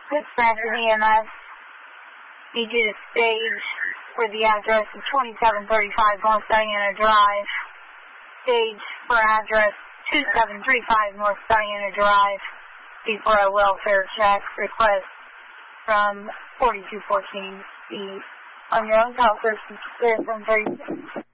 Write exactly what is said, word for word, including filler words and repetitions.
Dispatcher E M S. Need you to stage for the address of twenty-seven thirty-five North Diana Drive. Stage for address twenty-seven thirty-five North Diana Drive before a welfare check request from forty-two fourteen B. On your own call, first, clear from thirty-six.